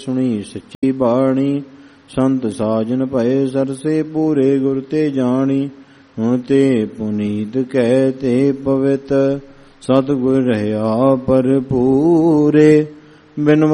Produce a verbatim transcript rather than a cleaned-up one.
ਸੁਣੀ ਸੱਚੀ ਬਾਣੀ। ਸੰਤ ਸਾਜਨ ਭਏ ਸਰਸੇ ਪੂਰੇ ਗੁਰ ਤੇ ਜਾਣੀ। ਹੁਣ ਤੇ ਪੁਨੀਤ ਕਹਿ ਤੇ ਪਵਿੱਤ ਸਤਿਗੁਰ ਰਹਾ ਭਰਪੂਰੇ। ਬਿਨ